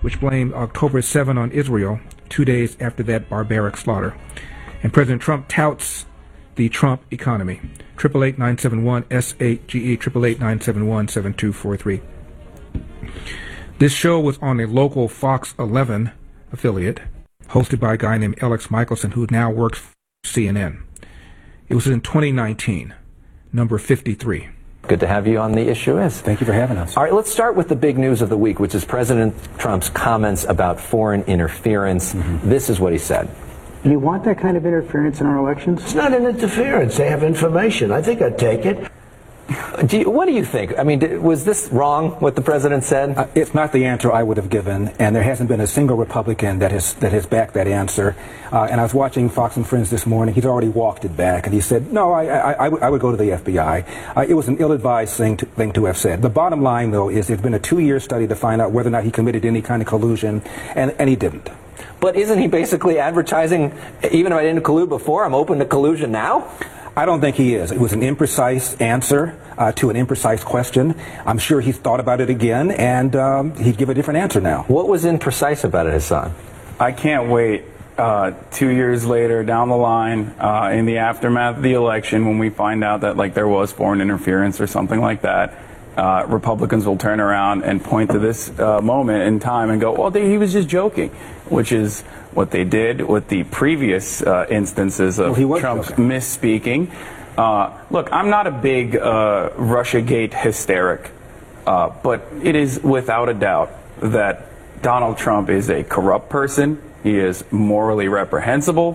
which blamed October 7 on Israel 2 days after that barbaric slaughter. And President Trump touts the Trump economy. 888-971-SAGE, 888-971-7243. This show was on a local Fox 11 affiliate, hosted by a guy named Alex Michelson, who now works for CNN. It was in 2019, number 53. Good to have you on The Issue Is. Thank you for having us. All right, let's start with the big news of the week, which is President Trump's comments about foreign interference. This is what he said. Do you want that kind of interference in our elections? It's not an interference. They have information. I think I'd take it. What do you think? I mean, was this wrong, what the president said? It's not the answer I would have given, and there hasn't been a single Republican that has backed that answer. And I was watching Fox and Friends this morning. He's already walked it back, and he said, no, I would go to the FBI. It was an ill-advised thing to have said. The bottom line, though, is there's been a 2-year study to find out whether or not he committed any kind of collusion, and he didn't. But isn't he basically advertising, even if I didn't collude before, I'm open to collusion now? I don't think he is. It was an imprecise answer to an imprecise question. I'm sure he's thought about it again, and he'd give a different answer now. What was imprecise about it, Hassan? I can't wait 2 years later down the line in the aftermath of the election when we find out that there was foreign interference or something like that. Republicans will turn around and point to this moment in time and go, well, he was just joking, which is what they did with the previous instances of Trump's misspeaking. Look, I'm not a big Russiagate hysteric, but it is without a doubt that Donald Trump is a corrupt person. He is morally reprehensible.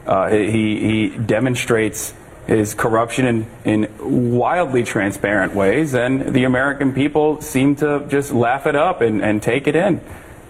He demonstrates his corruption in wildly transparent ways, and the American people seem to just laugh it up and take it in.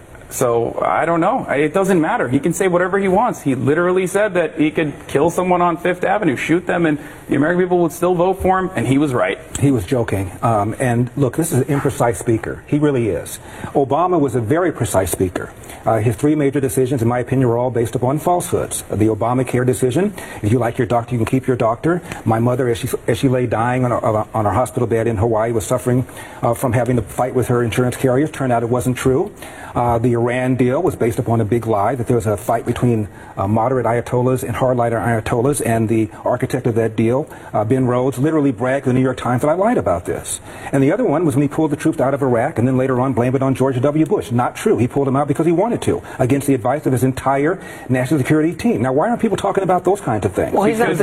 So I don't know. It doesn't matter. He can say whatever he wants. He literally said that he could kill someone on Fifth Avenue, shoot them, and the American people would still vote for him, and he was right. He was joking. And look, this is an imprecise speaker. He really is. Obama was a very precise speaker. His 3 major decisions, in my opinion, were all based upon falsehoods. The Obamacare decision, if you like your doctor, you can keep your doctor. My mother, as she lay dying on her hospital bed in Hawaii, was suffering from having to fight with her insurance carriers. Turned out it wasn't true. The Iran deal was based upon a big lie, that there was a fight between moderate Ayatollahs and hardliner Ayatollahs, and the architect of that deal, Ben Rhodes, literally bragged to the New York Times that I lied about this. And the other one was when he pulled the troops out of Iraq and then later on blamed it on George W. Bush. Not true. He pulled them out because he wanted to, against the advice of his entire national security team. Now, why aren't people talking about those kinds of things? Well, he's not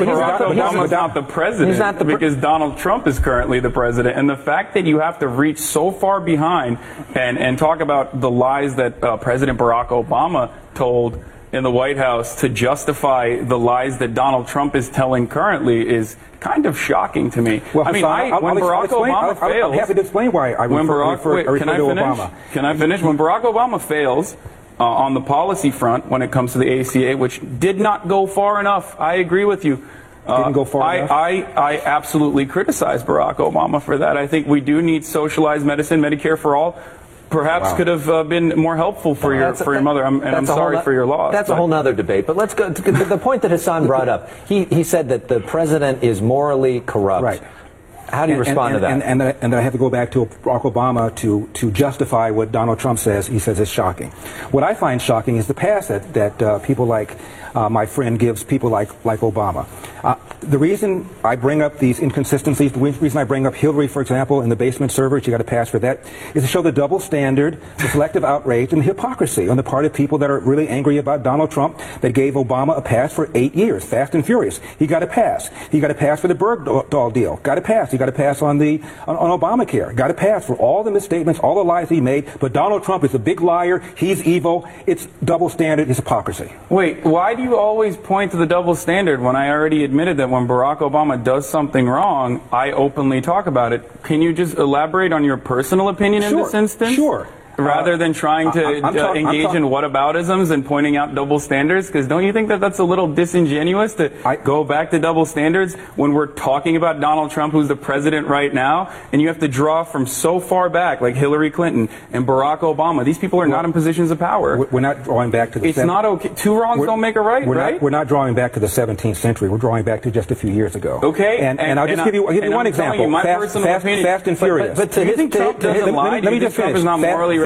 the president, because Donald Trump is currently the president. And the fact that you have to reach so far behind and talk about the lies that President Barack Obama told in the White House to justify the lies that Donald Trump is telling currently is kind of shocking to me. Well, I mean, when Barack Obama fails... I'm happy to explain why I refer to Obama. Can I finish? When Barack Obama fails on the policy front when it comes to the ACA, which did not go far enough, I agree with you. Didn't go far enough? I absolutely criticize Barack Obama for that. I think we do need socialized medicine, Medicare for all. Perhaps could have been more helpful for your mother, and I'm sorry for your loss. That's a whole other debate. But let's go to the point that Hassan brought up. He said that the president is morally corrupt. Right. How do you respond to that? And I have to go back to Barack Obama to justify what Donald Trump says. He says it's shocking. What I find shocking is the pass that people like my friend gives people like Obama. The reason I bring up these inconsistencies, the reason I bring up Hillary, for example, in the basement server, she got a pass for that, is to show the double standard, the selective outrage, and the hypocrisy on the part of people that are really angry about Donald Trump that gave Obama a pass for 8 years, fast and furious. He got a pass. He got a pass for the Bergdahl deal. Got a pass. He got a pass on Obamacare. Got a pass for all the misstatements, all the lies he made. But Donald Trump is a big liar. He's evil. It's double standard. It's hypocrisy. Wait, why do you always point to the double standard when I already admitted that when Barack Obama does something wrong, I openly talk about it? Can you just elaborate on your personal opinion in this instance? Sure. Rather than trying to engage in whataboutisms and pointing out double standards? Because don't you think that that's a little disingenuous to go back to double standards when we're talking about Donald Trump, who's the president right now, and you have to draw from so far back, like Hillary Clinton and Barack Obama? These people are not in positions of power. We're not drawing back to the... It's not okay. Two wrongs don't make a right, right? We're not drawing back to the 17th century. We're drawing back to just a few years ago. Okay. And I'll just give you one example. Fast and Furious. But do you think Trump doesn't lie? Do you think Trump is not morally reprehensible?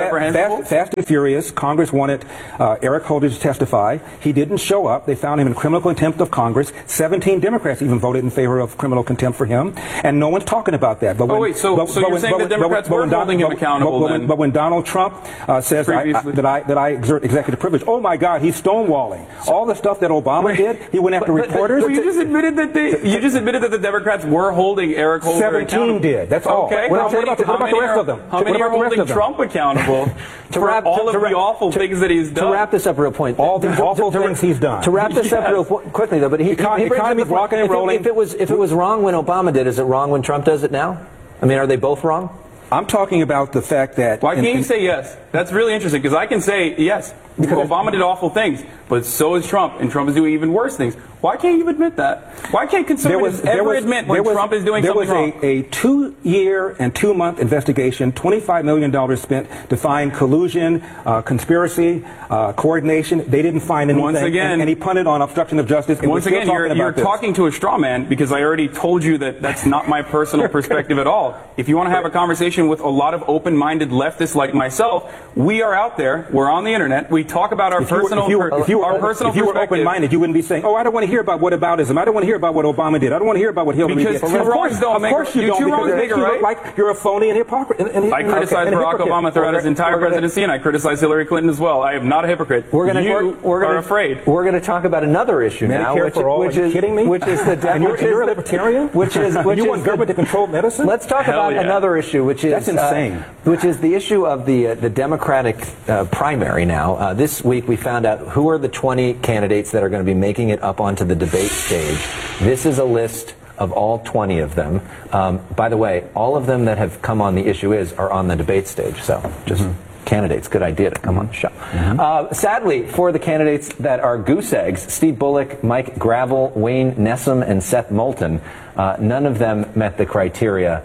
reprehensible? Fast and Furious. Congress wanted Eric Holder to testify. He didn't show up. They found him in criminal contempt of Congress. 17 Democrats even voted in favor of criminal contempt for him, and no one's talking about that. But you're saying the Democrats weren't holding him accountable then? But when Donald Trump says that I exert executive privilege, oh my God, he's stonewalling. All the stuff that Obama did, he went after reporters. You just admitted that the Democrats were holding Eric Holder 17 accountable. did. That's all. Okay. What about the rest of them? How many are holding Trump accountable for all of the awful things that he's done? To wrap this up real quick. All the awful things he's done. To wrap this up real quickly, though, but he brings up the rocking and rolling. If it was wrong when Obama did, is it wrong when Trump does it now? I mean, are they both wrong? I'm talking about the fact that... Why can't you say yes? That's really interesting, because I can say yes. Because Obama did awful things, but so is Trump, and Trump is doing even worse things. Why can't you admit that? Why can't conservatives ever admit when Trump is doing something wrong? There was a 2-year and 2-month investigation, $25 million spent to find collusion, conspiracy, coordination. They didn't find anything. Once again, and he punted on obstruction of justice. And once again, you're talking to a straw man, because I already told you that that's not my personal perspective at all. If you want to have a conversation with a lot of open-minded leftists like myself, we are out there. We're on the internet. We talk about our personal perspective. If you were open-minded, you wouldn't be saying, "Oh, I don't want to hear about whataboutism. I don't want to hear about what Obama did. I don't want to hear about what Hillary did." Because two wrongs don't make a right. You look like you're a phony and hypocrite. I criticize Barack Obama throughout his entire presidency, and I criticize Hillary Clinton as well. I am not a hypocrite. We're afraid. We're going to talk about another issue now, which is kidding me? Which is the and you're a libertarian. Which is you want government to control medicine? Let's talk about another issue, which is that's insane. Which is the issue of the Democratic primary. Now, this week we found out who are the 20 candidates that are going to be making it up onto the debate stage. This is a list of all 20 of them. By the way, all of them that have come on the issue are on the debate stage. So just candidates, good idea to come on the show. Sadly, for the candidates that are goose eggs, Steve Bullock, Mike Gravel, Wayne Nessum, and Seth Moulton, none of them met the criteria.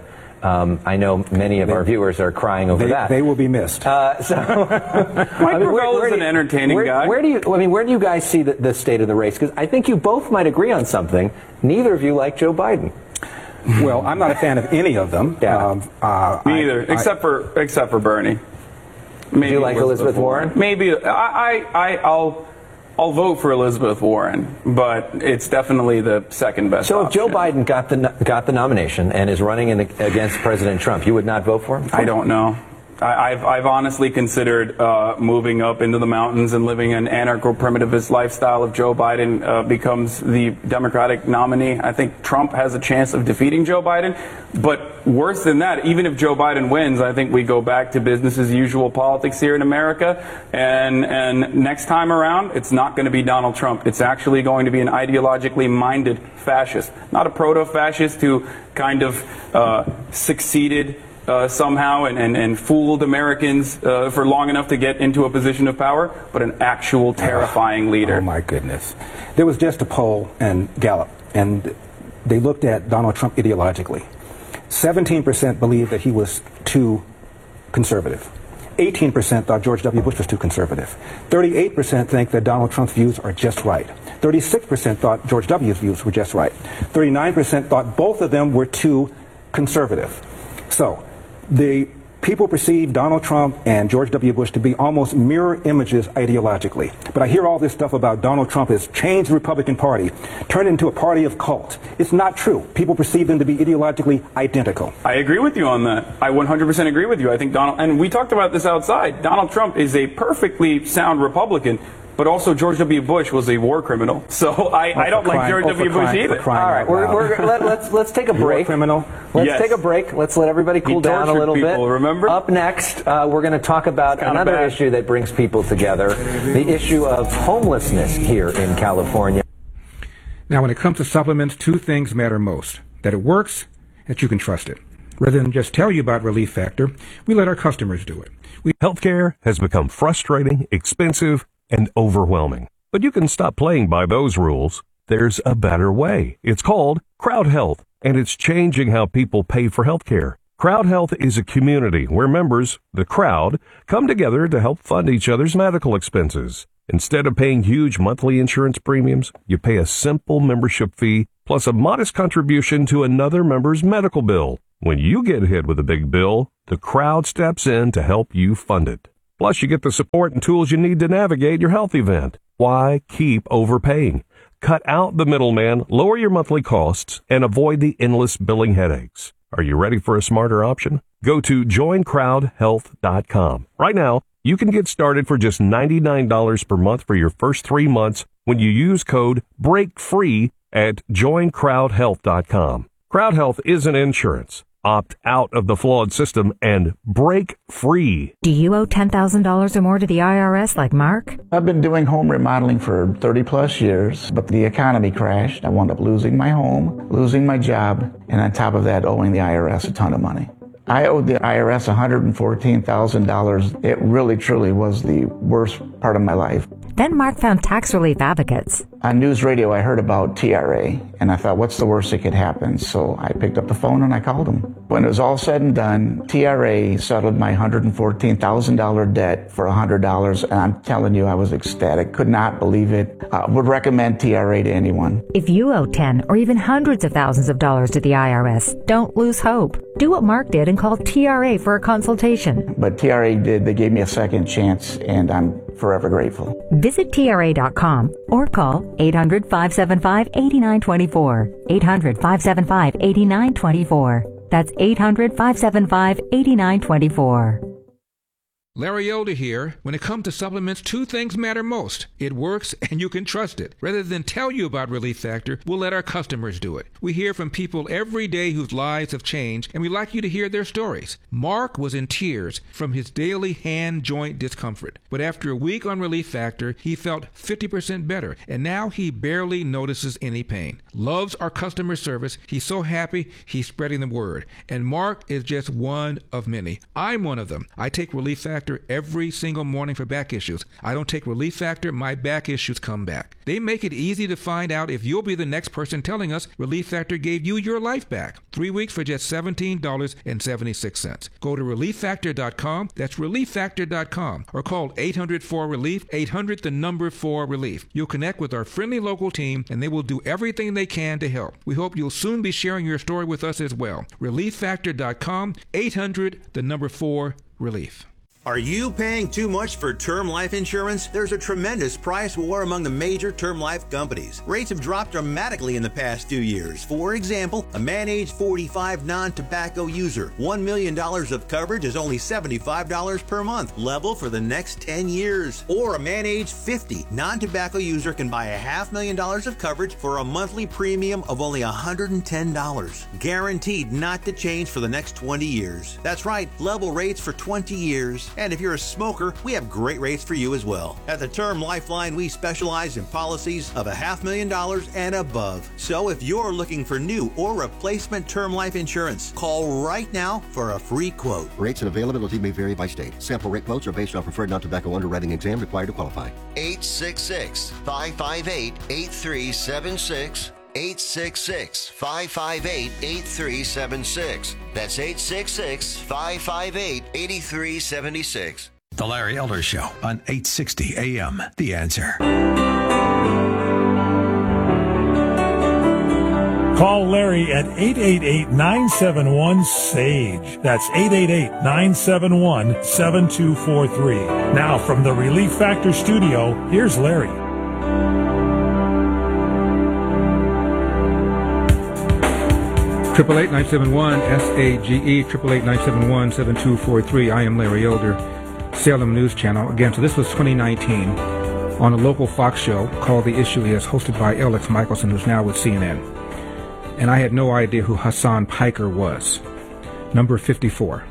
I know many of our viewers are crying over that. They will be missed. Mike Gravel is an entertaining guy. Where do you guys see the state of the race? Because I think you both might agree on something. Neither of you like Joe Biden. Well, I'm not a fan of any of them. Yeah. Me either, except for Bernie. Maybe do you like Elizabeth Warren? Maybe. I'll vote for Elizabeth Warren, but it's definitely the second best. So if option. Joe Biden got the nomination and is running against President Trump, you would not vote for him? I don't know. I've honestly considered moving up into the mountains and living an anarcho-primitivist lifestyle if Joe Biden becomes the Democratic nominee. I think Trump has a chance of defeating Joe Biden. But worse than that, even if Joe Biden wins, I think we go back to business as usual politics here in America. And next time around, it's not going to be Donald Trump. It's actually going to be an ideologically minded fascist, not a proto-fascist who kind of succeeded somehow and fooled Americans for long enough to get into a position of power, but an actual terrifying leader. Oh, my goodness. There was just a poll in Gallup, and they looked at Donald Trump ideologically. 17% believed that he was too conservative. 18% thought George W. Bush was too conservative. 38% think that Donald Trump's views are just right. 36% thought George W.'s views were just right. 39% thought both of them were too conservative. So, the people perceive Donald Trump and George W. Bush to be almost mirror images ideologically. But I hear all this stuff about Donald Trump has changed the Republican Party, turned it into a party of cult. It's not true. People perceive them to be ideologically identical. I agree with you on that. I 100% agree with you. I think and we talked about this outside, Donald Trump is a perfectly sound Republican. But also George W. Bush was a war criminal, so I don't like George W. Bush either. All right, let's take a break. Criminal. Let's take a break. Let's let everybody cool down a little bit. Remember? Up next, we're going to talk about another issue that brings people together: the issue of homelessness here in California. Now, when it comes to supplements, two things matter most: that it works, that you can trust it. Rather than just tell you about Relief Factor, we let our customers do it. Healthcare has become frustrating, expensive, and overwhelming. But you can stop playing by those rules. There's a better way. It's called Crowd Health, and it's changing how people pay for healthcare. Crowd Health is a community where members, the crowd, come together to help fund each other's medical expenses. Instead of paying huge monthly insurance premiums, you pay a simple membership fee plus a modest contribution to another member's medical bill. When you get hit with a big bill, the Crowd steps in to help you fund it. Plus, you get the support and tools you need to navigate your health event. Why keep overpaying? Cut out the middleman, lower your monthly costs, and avoid the endless billing headaches. Are you ready for a smarter option? Go to joincrowdhealth.com. Right now, you can get started for just $99 per month for your first 3 months when you use code BREAKFREE at joincrowdhealth.com. Crowd Health isn't insurance. Opt out of the flawed system and break free. Do you owe $10,000 or more to the IRS like Mark? I've been doing home remodeling for 30 plus years, but the economy crashed. I wound up losing my home, losing my job, and on top of that, owing the IRS a ton of money. I owed the IRS $114,000. It really, truly was the worst part of my life. Then Mark found tax relief advocates. On news radio, I heard about TRA, and I thought, what's the worst that could happen? So I picked up the phone and I called them. When it was all said and done, TRA settled my $114,000 debt for $100, and I'm telling you, I was ecstatic. Could not believe it. Would recommend TRA to anyone. If you owe 10 or even hundreds of thousands of dollars to the IRS, don't lose hope. Do what Mark did and call TRA for a consultation. But TRA did. They gave me a second chance, and I'm forever grateful. Visit TRA.com or call 800-575-8924. 800-575-8924. That's 800-575-8924. Larry Elder here. When it comes to supplements, two things matter most. It works and you can trust it. Rather than tell you about Relief Factor, we'll let our customers do it. We hear from people every day whose lives have changed, and we like you to hear their stories. Mark was in tears from his daily hand joint discomfort. But after a week on Relief Factor, he felt 50% better, and now he barely notices any pain. Loves our customer service. He's so happy, he's spreading the word. And Mark is just one of many. I'm one of them. I take Relief Factor every single morning for back issues. I don't take Relief Factor, my back issues come back. They make it easy to find out if you'll be the next person telling us Relief Factor gave you your life back. 3 weeks for just $17.76. Go to ReliefFactor.com. That's ReliefFactor.com. Or call 800-4RELIEF, 800-4RELIEF. You'll connect with our friendly local team, and they will do everything they can to help. We hope you'll soon be sharing your story with us as well. ReliefFactor.com, 800-4RELIEF. Are you paying too much for term life insurance? There's a tremendous price war among the major term life companies. Rates have dropped dramatically in the past 2 years. For example, a man age 45 non-tobacco user, $1 million of coverage is only $75 per month, level for the next 10 years. Or a man age 50 non-tobacco user can buy $500,000 of coverage for a monthly premium of only $110, guaranteed not to change for the next 20 years. That's right, level rates for 20 years. And if you're a smoker, we have great rates for you as well. At the Term Lifeline, we specialize in policies of $500,000 and above. So if you're looking for new or replacement term life insurance, call right now for a free quote. Rates and availability may vary by state. Sample rate quotes are based on preferred non-tobacco underwriting exam required to qualify. 866-558-8376. 866-558-8376. That's 866-558-8376. The Larry Elder Show on 860 AM. The Answer. Call Larry at 888-971-SAGE. That's 888-971-7243. Now from the Relief Factor studio, here's Larry. 888-971-SAGE, 888-971-7243. I am Larry Elder, Salem News Channel. Again, so this was 2019 on a local Fox show called The Issue Is, hosted by Alex Michelson, who's now with CNN. And I had no idea who Hassan Piker was. Number 54.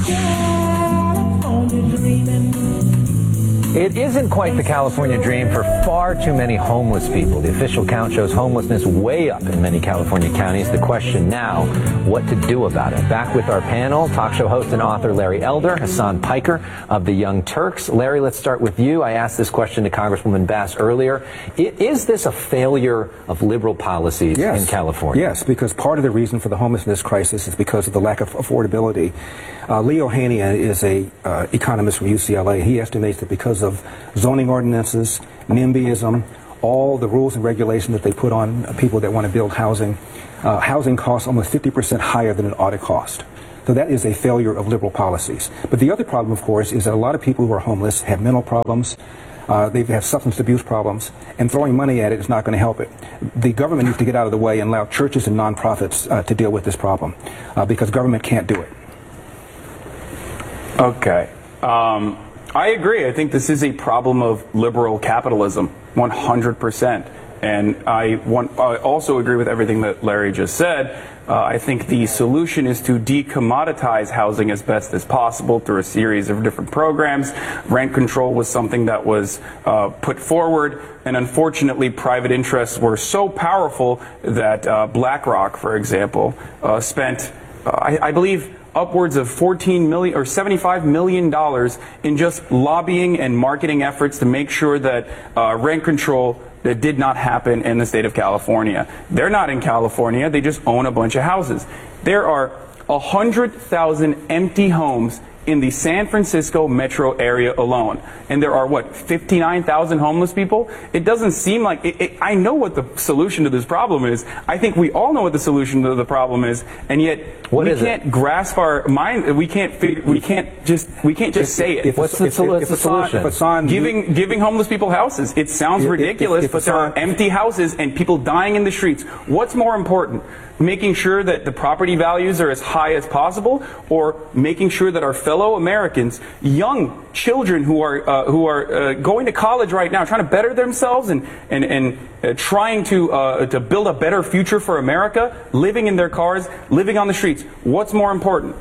It isn't quite the California dream for far too many homeless people. The official count shows homelessness way up in many California counties. The question now, what to do about it? Back with our panel, talk show host and author Larry Elder, Hassan Piker of the Young Turks. Larry, let's start with you. I asked this question to Congresswoman Bass earlier. Is this a failure of liberal policies in California? Yes, because part of the reason for the homelessness crisis is because of the lack of affordability. Leo Haney is an economist from UCLA. He estimates that because of zoning ordinances, NIMBYism, all the rules and regulations that they put on people that want to build housing, housing costs almost 50% higher than it ought to cost. So that is a failure of liberal policies. But the other problem, of course, is that a lot of people who are homeless have mental problems. They have substance abuse problems, and throwing money at it is not going to help it. The government needs to get out of the way and allow churches and nonprofits to deal with this problem, because government can't do it. Okay. I agree. I think this is a problem of liberal capitalism, 100%. And I also agree with everything that Larry just said. I think the solution is to decommoditize housing as best as possible through a series of different programs. Rent control was something that was put forward, and unfortunately private interests were so powerful that BlackRock, for example, spent, I believe, upwards of $14 million or $75 million in just lobbying and marketing efforts to make sure that rent control that did not happen in the state of California. They're not in California, they just own a bunch of houses. There are 100,000 empty homes in the San Francisco metro area alone. And there are, what, 59,000 homeless people? It doesn't seem like, I know what the solution to this problem is. I think we all know what the solution to the problem is, and yet we can't grasp our mind, we can't just say it. What's the solution? Giving homeless people houses. It sounds ridiculous, but there are empty houses and people dying in the streets. What's more important? Making sure that the property values are as high as possible, or making sure that our fellow Americans, young children who are going to college right now, trying to better themselves and trying to build a better future for America, living in their cars, living on the streets. What's more important?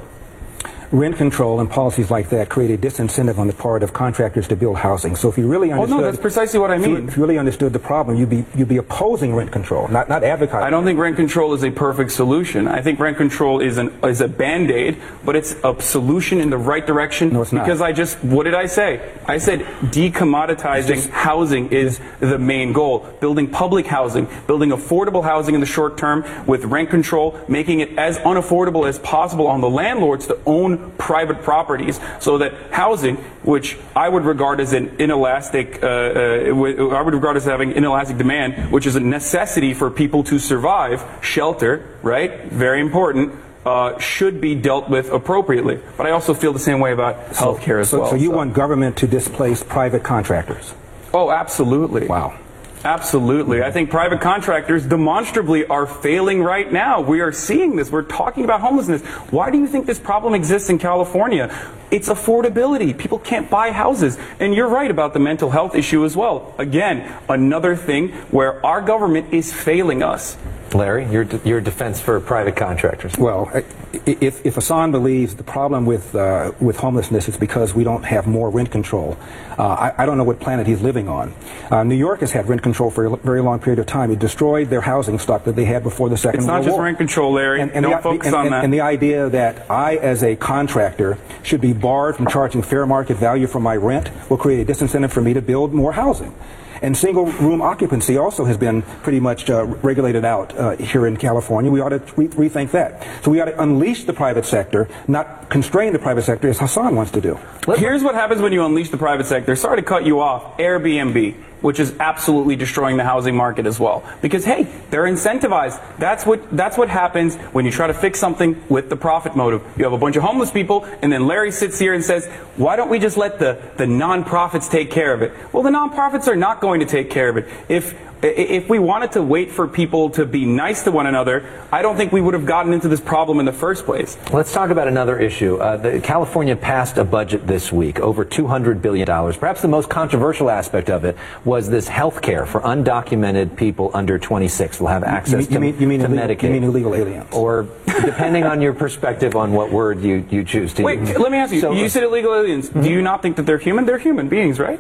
Rent control and policies like that create a disincentive on the part of contractors to build housing. So if you really understood, no, that's precisely what I mean. If you really understood the problem, you'd be opposing rent control, not advocating. I don't think rent control is a perfect solution. I think rent control is a band-aid, but it's a solution in the right direction. No, it's not. Because what did I say? I said decommoditizing housing is the main goal. Building public housing, building affordable housing in the short term with rent control, making it as unaffordable as possible on the landlords to own private properties, so that housing, which I would regard as an inelastic, I would regard as having inelastic demand, which is a necessity for people to survive, shelter, right? Very important. Should be dealt with appropriately. But I also feel the same way about healthcare as well. So you want government to displace private contractors? Oh, absolutely. Wow. Absolutely. I think private contractors demonstrably are failing right now. We are seeing this. We're talking about homelessness. Why do you think this problem exists in California? It's affordability. People can't buy houses. And you're right about the mental health issue as well. Again, another thing where our government is failing us. Larry, your defense for private contractors. Well, if Hassan believes the problem with homelessness is because we don't have more rent control, I don't know what planet he's living on. New York has had rent control for a very long period of time. It destroyed their housing stock that they had before the Second World War. It's not just rent control, Larry. Don't focus on that. And the idea that I, as a contractor, should be barred from charging fair market value for my rent will create a disincentive for me to build more housing. And single-room occupancy also has been pretty much regulated out here in California. We ought to rethink that. So we ought to unleash the private sector, not constrain the private sector as Hassan wants to do. Here's what happens when you unleash the private sector. Sorry to cut you off. Airbnb, which is absolutely destroying the housing market as well. Because, hey, they're incentivized. That's what happens when you try to fix something with the profit motive. You have a bunch of homeless people, and then Larry sits here and says, why don't we just let the nonprofits take care of it? Well, the nonprofits are not going to take care of it. If we wanted to wait for people to be nice to one another, I don't think we would have gotten into this problem in the first place. Let's talk about another issue. California passed a budget this week, over $200 billion. Perhaps the most controversial aspect of it was this health care for undocumented people under 26 will have access to Medicaid. You mean illegal aliens? Or depending on your perspective on what word you choose to use. Wait, let me ask you. You said illegal aliens. Do you not think that they're human? They're human beings, right?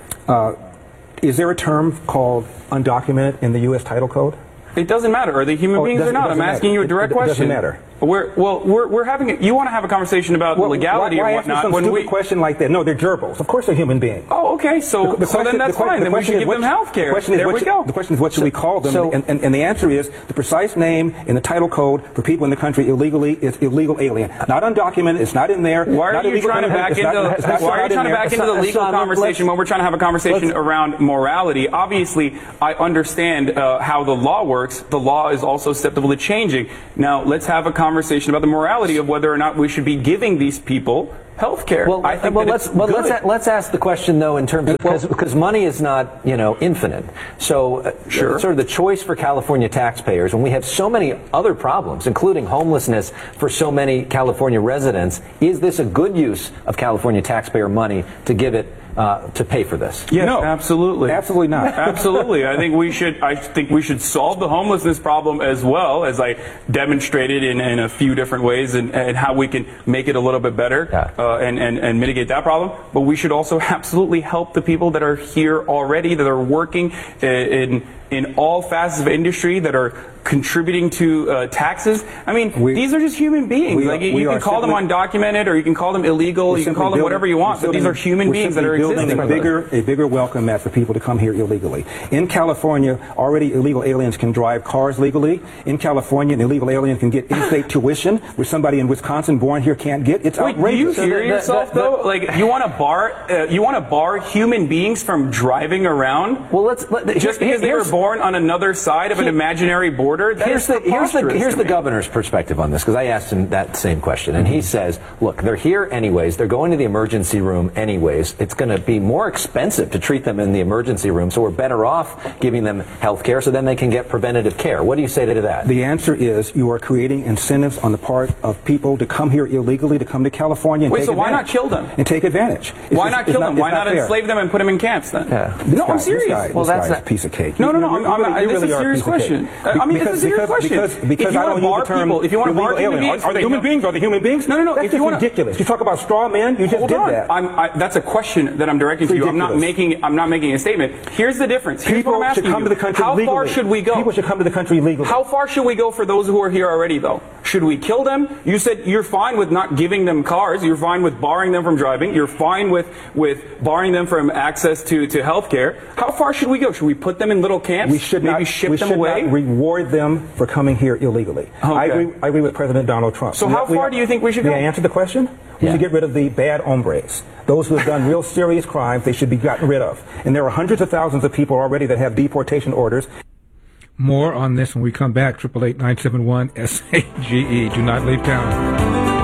Is there a term called undocumented in the U.S. Title Code? It doesn't matter. Are they human beings or not? I'm asking you a direct question. It doesn't matter. We're having. You want to have a conversation about legality why or whatnot? Ask me some stupid question like that? No, they're gerbils. Of course, they're human beings. Oh, okay. So then that's fine. Then we should give them health care. There we go. The question is, what should we call them? And the answer is the precise name in the title code for people in the country illegally is illegal alien. Not undocumented. It's not in there. Why are you trying to back into the legal conversation when we're trying to have a conversation around morality? Obviously, I understand how the law works. The law is also susceptible to changing. Now, let's have a conversation about the morality of whether or not we should be giving these people health care. Well, let's ask the question though in terms of because money is not infinite. So sort of the choice for California taxpayers when we have so many other problems, including homelessness for so many California residents, is this a good use of California taxpayer money to give it to pay for this? Yes, no, absolutely. Absolutely not. Absolutely. I think we should solve the homelessness problem as well, as I demonstrated in a few different ways and how we can make it a little bit better and mitigate that problem. But we should also absolutely help the people that are here already, that are working in all facets of industry, that are contributing to taxes. I mean, these are just human beings. You can call them undocumented, or you can call them illegal, you can call them whatever you want, but these are human beings that are existing. A bigger welcome mat for people to come here illegally. In California, already illegal aliens can drive cars legally. In California, an illegal alien can get in-state tuition, which somebody in Wisconsin born here can't get. It's outrageous. Do you hear yourself though? Like you want to bar human beings from driving around? Well, just because they were born on another side of an imaginary border. Here's the governor's perspective on this, because I asked him that same question, and he says, look, they're here anyways, they're going to the emergency room anyways, it's going to be more expensive to treat them in the emergency room, so we're better off giving them health care so then they can get preventative care. What do you say to that? The answer is you are creating incentives on the part of people to come here illegally, to come to California and take advantage. Why not kill them? And take advantage. Why not kill them? Why not enslave them and put them in camps then? No, I'm serious. Well, that's a piece of cake. No, this is a serious question. I mean, this is a serious question. Because I don't use the term if you want to bar human beings, are they human beings? Are they human beings? No. That's just ridiculous. You talk about straw men. You just did that. That's a question that I'm directing to you. I'm not making a statement. Here's the difference. Here's what I'm asking you. How far should we go? People should come to the country legally. How far should we go for those who are here already, though? Should we kill them? You said you're fine with not giving them cars. You're fine with barring them from driving. You're fine with barring them from access to health care. How far should we go? Should we put them in little camps? We should not ship them away? Not reward them for coming here illegally. Okay. I agree with President Donald Trump. So how far do you think we should go? May I answer the question? We should get rid of the bad hombres. Those who have done real serious crimes, they should be gotten rid of. And there are hundreds of thousands of people already that have deportation orders. More on this when we come back. 888-971-SAGE. Do not leave town.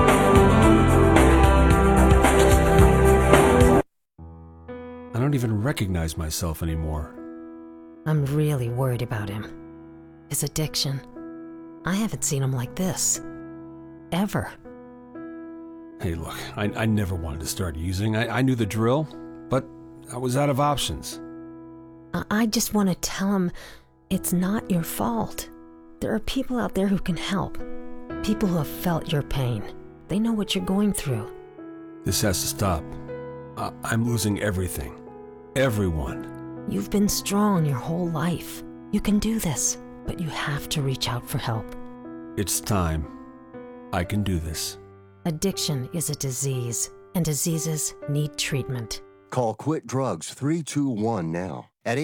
I don't even recognize myself anymore. I'm really worried about him. His addiction. I haven't seen him like this. Ever. Hey, look, I never wanted to start using. I knew the drill, but I was out of options. I just want to tell him it's not your fault. There are people out there who can help. People who have felt your pain. They know what you're going through. This has to stop. I'm losing everything. Everyone. You've been strong your whole life. You can do this, but you have to reach out for help. It's time. I can do this. Addiction is a disease, and diseases need treatment. Call Quit Drugs 321 now at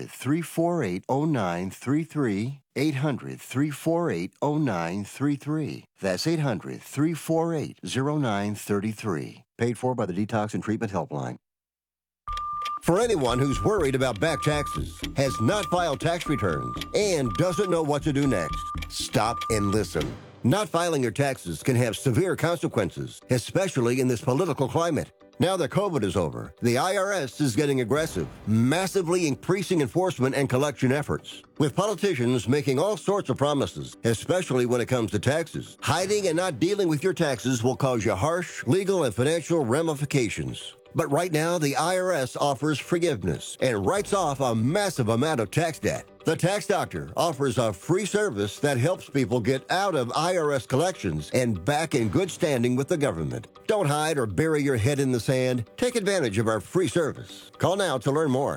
800-348-0933, 800-348-0933. That's 800-348-0933. Paid for by the Detox and Treatment Helpline. For anyone who's worried about back taxes, has not filed tax returns, and doesn't know what to do next, stop and listen. Not filing your taxes can have severe consequences, especially in this political climate. Now that COVID is over, the IRS is getting aggressive, massively increasing enforcement and collection efforts. With politicians making all sorts of promises, especially when it comes to taxes, hiding and not dealing with your taxes will cause you harsh legal and financial ramifications. But right now, the IRS offers forgiveness and writes off a massive amount of tax debt. The Tax Doctor offers a free service that helps people get out of IRS collections and back in good standing with the government. Don't hide or bury your head in the sand. Take advantage of our free service. Call now to learn more.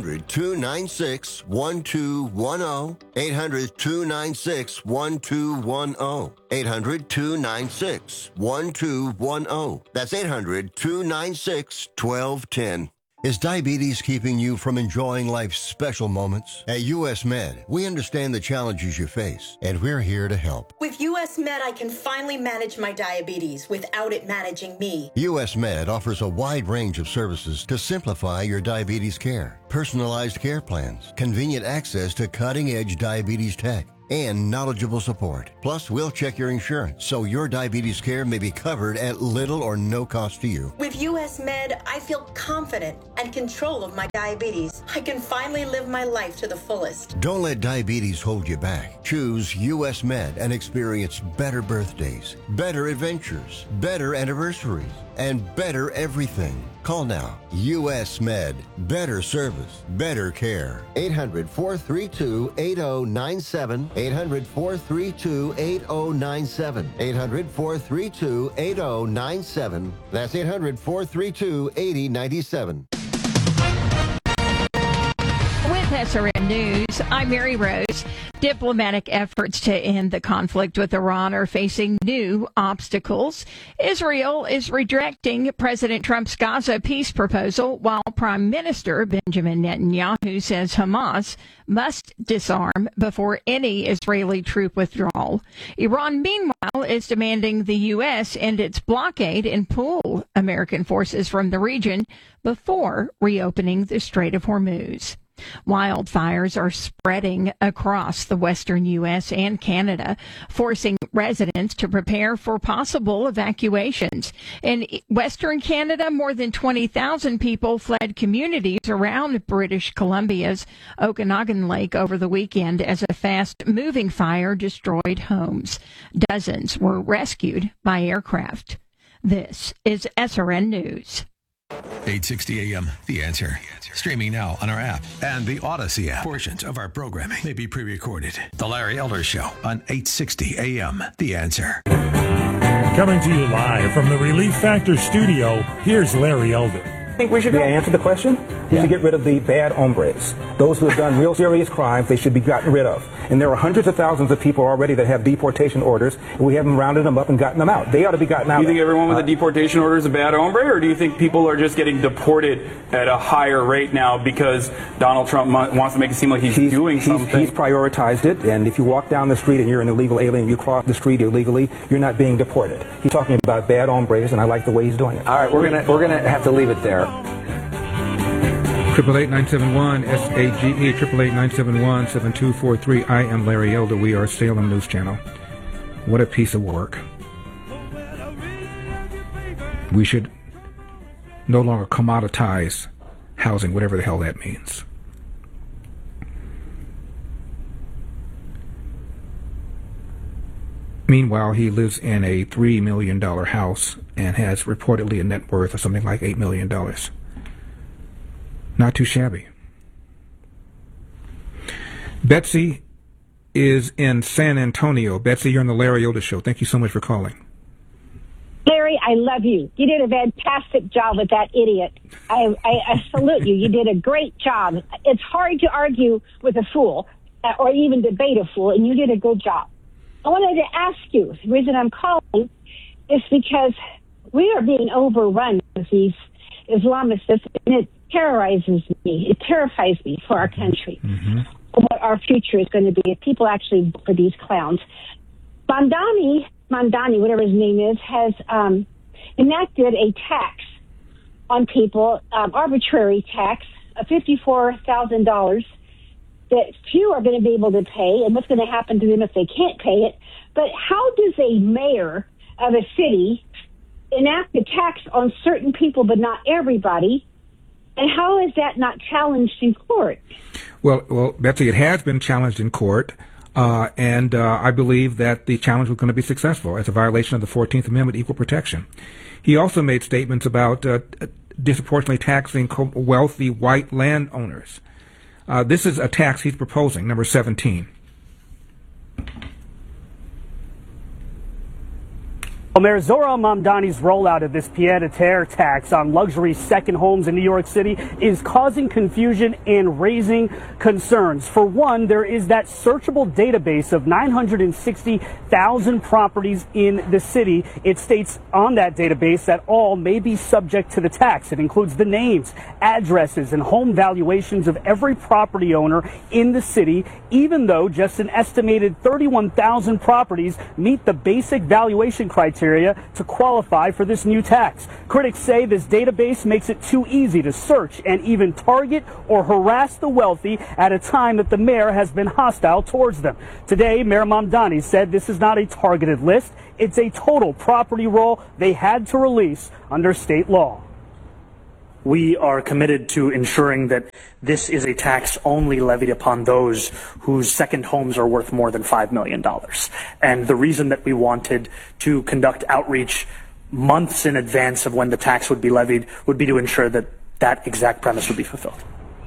800-296-1210. 800-296-1210. 800-296-1210. That's 800-296-1210. Is diabetes keeping you from enjoying life's special moments? At U.S. Med, we understand the challenges you face, and we're here to help. With U.S. Med, I can finally manage my diabetes without it managing me. U.S. Med offers a wide range of services to simplify your diabetes care. Personalized care plans, convenient access to cutting-edge diabetes tech, and knowledgeable support. Plus, we'll check your insurance so your diabetes care may be covered at little or no cost to you. With U.S. Med, I feel confident and control of my diabetes. I can finally live my life to the fullest. Don't let diabetes hold you back. Choose U.S. Med and experience better birthdays, better adventures, better anniversaries, and better everything. Call now. U.S. Med. Better service. Better care. 800-432-8097. 800-432-8097. 800-432-8097. That's 800-432-8097. With SRN News, I'm Mary Rose. Diplomatic efforts to end the conflict with Iran are facing new obstacles. Israel is rejecting President Trump's Gaza peace proposal, while Prime Minister Benjamin Netanyahu says Hamas must disarm before any Israeli troop withdrawal. Iran, meanwhile, is demanding the U.S. end its blockade and pull American forces from the region before reopening the Strait of Hormuz. Wildfires are spreading across the western U.S. and Canada, forcing residents to prepare for possible evacuations. In western Canada, more than 20,000 people fled communities around British Columbia's Okanagan Lake over the weekend as a fast-moving fire destroyed homes. Dozens were rescued by aircraft. This is SRN News. 860 AM, The Answer. Streaming now on our app and the Odyssey app. Portions of our programming may be pre-recorded. The Larry Elder Show on 860 AM, The Answer. Coming to you live from the Relief Factor studio, here's Larry Elder. I think we should answer the question. We should get rid of the bad hombres. Those who have done real serious crimes, they should be gotten rid of. And there are hundreds of thousands of people already that have deportation orders, and we haven't rounded them up and gotten them out. They ought to be gotten out. Do you think everyone with a deportation order is a bad hombre, or do you think people are just getting deported at a higher rate now because Donald Trump wants to make it seem like he's doing something? He's prioritized it, and if you walk down the street and you're an illegal alien, you cross the street illegally, you're not being deported. He's talking about bad hombres, and I like the way he's doing it. All right, we're gonna have to leave it there. 888-971-SAGE, 888-971-7243. I am Larry Elder. We are Salem News Channel. What a piece of work. We should no longer commoditize housing, whatever the hell that means. Meanwhile, he lives in a $3 million house and has reportedly a net worth of something like $8 million. Not too shabby. Betsy is in San Antonio. Betsy, you're on the Larry Elder Show. Thank you so much for calling. Larry, I love you. You did a fantastic job with that idiot. I salute you. You did a great job. It's hard to argue with a fool or even debate a fool, and you did a good job. I wanted to ask you, the reason I'm calling is because we are being overrun with these Islamists, and it terrorizes me. It terrifies me for our country. What our future is going to be if people actually vote for these clowns. Mandani, whatever his name is, has enacted a tax on people, arbitrary tax of $54,000 that few are going to be able to pay, and what's going to happen to them if they can't pay it. But how does a mayor of a city enact a tax on certain people but not everybody? And how is that not challenged in court? Well, Betsy, it has been challenged in court, and I believe that the challenge was going to be successful as a violation of the 14th Amendment, equal protection. He also made statements about disproportionately taxing wealthy white landowners. This is a tax he's proposing, number 17. Mayor Zohran Mamdani's rollout of this pied-à-terre tax on luxury second homes in New York City is causing confusion and raising concerns. For one, there is that searchable database of 960,000 properties in the city. It states on that database that all may be subject to the tax. It includes the names, addresses, and home valuations of every property owner in the city, even though just an estimated 31,000 properties meet the basic valuation criteria to qualify for this new tax. Critics say this database makes it too easy to search and even target or harass the wealthy at a time that the mayor has been hostile towards them. Today, Mayor Mamdani said this is not a targeted list. It's a total property roll they had to release under state law. We are committed to ensuring that this is a tax only levied upon those whose second homes are worth more than $5 million. And the reason that we wanted to conduct outreach months in advance of when the tax would be levied would be to ensure that that exact premise would be fulfilled.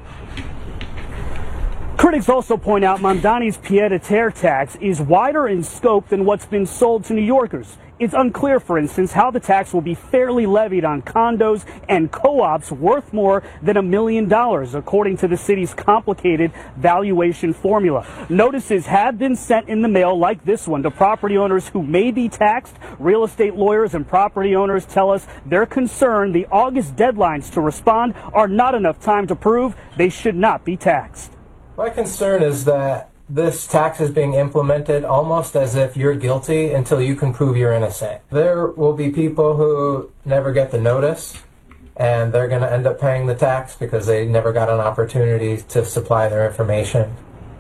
Critics also point out Mamdani's pied-à-terre tax is wider in scope than what's been sold to New Yorkers. It's unclear, for instance, how the tax will be fairly levied on condos and co-ops worth more than $1 million, according to the city's complicated valuation formula. Notices have been sent in the mail like this one to property owners who may be taxed. Real estate lawyers and property owners tell us they're concerned the August deadlines to respond are not enough time to prove they should not be taxed. My concern is that this tax is being implemented almost as if you're guilty until you can prove you're innocent. There will be people who never get the notice, and they're going to end up paying the tax because they never got an opportunity to supply their information.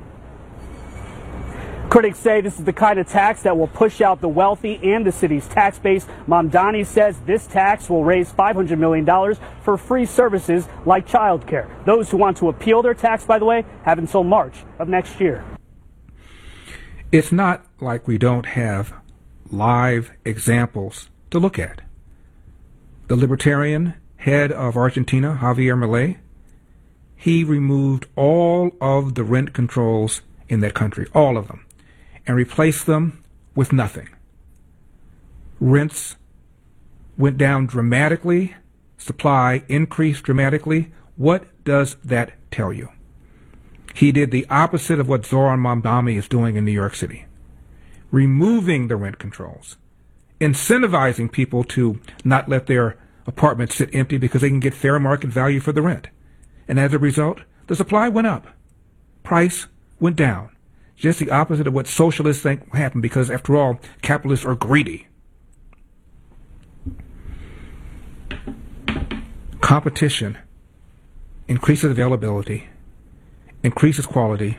Critics say this is the kind of tax that will push out the wealthy and the city's tax base. Mamdani says this tax will raise $500 million for free services like childcare. Those who want to appeal their tax, by the way, have until March of next year. It's not like we don't have live examples to look at. The libertarian head of Argentina, Javier Milei, he removed all of the rent controls in that country, all of them, and replaced them with nothing. Rents went down dramatically, supply increased dramatically. What does that tell you? He did the opposite of what Zohran Mamdani is doing in New York City, removing the rent controls, incentivizing people to not let their apartments sit empty because they can get fair market value for the rent. And as a result, the supply went up, price went down. Just the opposite of what socialists think will happen, because after all, capitalists are greedy. Competition increases availability, increases quality,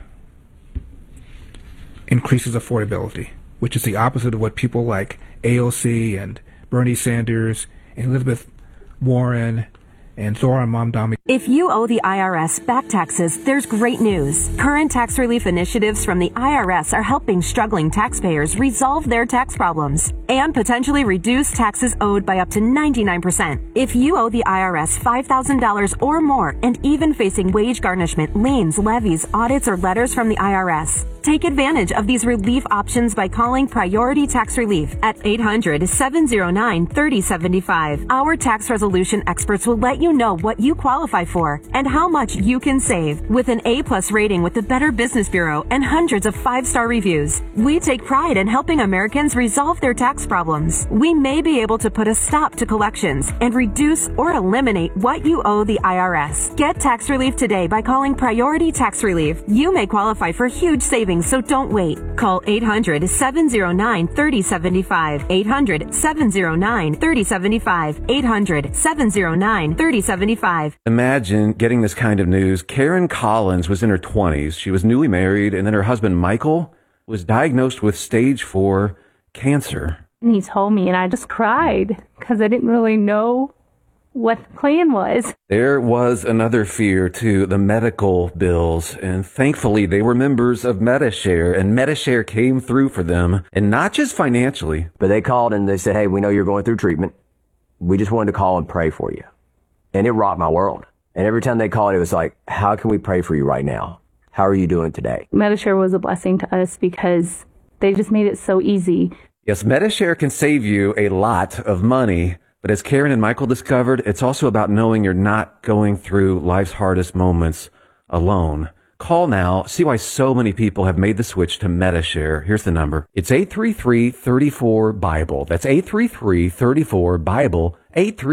increases affordability, which is the opposite of what people like AOC and Bernie Sanders and Elizabeth Warren and Zohran Mamdani. If you owe the IRS back taxes, there's great news. Current tax relief initiatives from the IRS are helping struggling taxpayers resolve their tax problems and potentially reduce taxes owed by up to 99%. If you owe the IRS $5,000 or more and even facing wage garnishment, liens, levies, audits, or letters from the IRS, take advantage of these relief options by calling Priority Tax Relief at 800-709-3075. Our tax resolution experts will let you know what you qualify for and how much you can save. With an A+ rating with the Better Business Bureau and hundreds of 5-star reviews, we take pride in helping Americans resolve their tax problems. We may be able to put a stop to collections and reduce or eliminate what you owe the IRS. Get tax relief today by calling Priority Tax Relief. You may qualify for huge savings, so don't wait. Call 800-709-3075. 800-709-3075. 800-709-3075. Imagine getting this kind of news. Karen Collins was in her 20s. She was newly married, and then her husband, Michael, was diagnosed with stage 4 cancer. And he told me, and I just cried because I didn't really know what the plan was. There was another fear to the medical bills, and thankfully they were members of Medi-Share, and Medi-Share came through for them, and not just financially. But they called and they said, hey, we know you're going through treatment. We just wanted to call and pray for you. And it rocked my world. And every time they called, it was like, how can we pray for you right now? How are you doing today? Medi-Share was a blessing to us because they just made it so easy. Yes, Medi-Share can save you a lot of money, but as Karen and Michael discovered, it's also about knowing you're not going through life's hardest moments alone. Call now. See why so many people have made the switch to Medi-Share. Here's the number. It's 833-34-BIBLE. That's 833-34-BIBLE.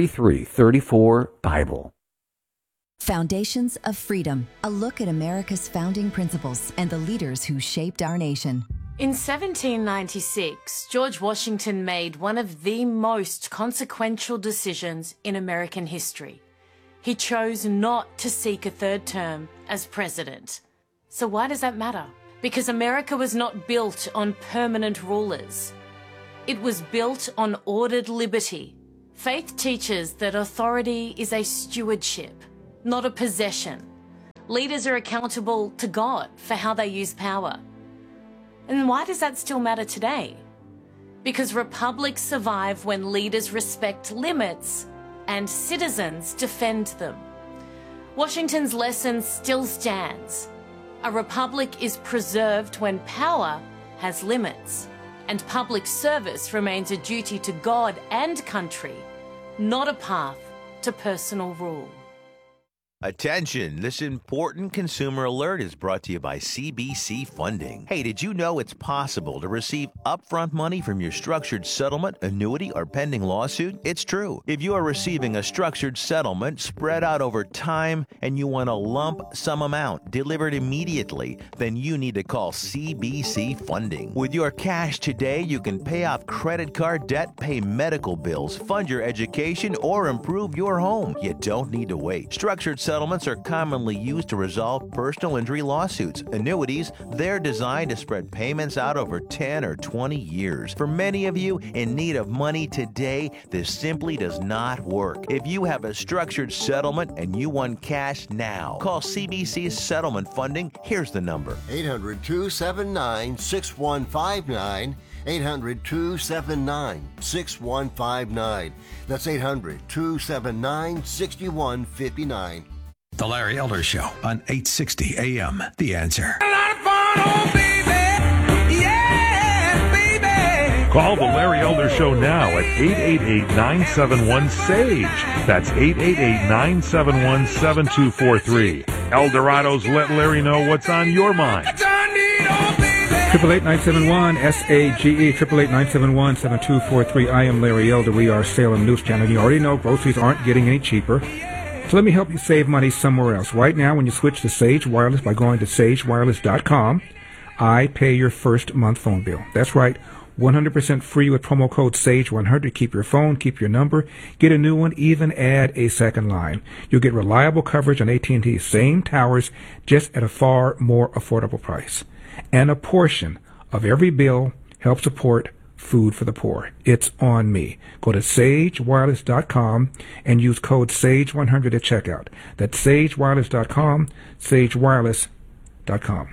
833-34-BIBLE. Foundations of Freedom, a look at America's founding principles and the leaders who shaped our nation. In 1796, George Washington made one of the most consequential decisions in American history. He chose not to seek a third term as president. So why does that matter? Because America was not built on permanent rulers. It was built on ordered liberty. Faith teaches that authority is a stewardship, not a possession. Leaders are accountable to God for how they use power. And why does that still matter today? Because republics survive when leaders respect limits and citizens defend them. Washington's lesson still stands. A republic is preserved when power has limits, and public service remains a duty to God and country, not a path to personal rule. Attention, this important consumer alert is brought to you by CBC Funding. Hey, did you know it's possible to receive upfront money from your structured settlement, annuity, or pending lawsuit? It's true. If you are receiving a structured settlement spread out over time and you want a lump sum amount delivered immediately, then you need to call CBC Funding. With your cash today, you can pay off credit card debt, pay medical bills, fund your education, or improve your home. You don't need to wait. Structured settlements are commonly used to resolve personal injury lawsuits. Annuities, they're designed to spread payments out over 10 or 20 years. For many of you in need of money today, this simply does not work. If you have a structured settlement and you want cash now, call CBC's Settlement Funding. Here's the number. 800-279-6159. 800-279-6159. That's 800-279-6159. The Larry Elder Show on 860 AM. The Answer. Call the Larry Elder Show now at 888-971-SAGE. That's 888-971-7243. Eldorado's Let Larry Know What's on Your Mind. 888-971-SAGE, 888-971-7243. I am Larry Elder. We are Salem News Channel. You already know groceries aren't getting any cheaper. So let me help you save money somewhere else. Right now, when you switch to Sage Wireless by going to sagewireless.com, I pay your first month phone bill. That's right, 100% free with promo code SAGE100. Keep your phone, keep your number, get a new one, even add a second line. You'll get reliable coverage on AT&T, same towers, just at a far more affordable price. And a portion of every bill helps support food for the poor. It's on me. Go to sagewireless.com and use code SAGE100 at checkout. That's sagewireless.com, sagewireless.com.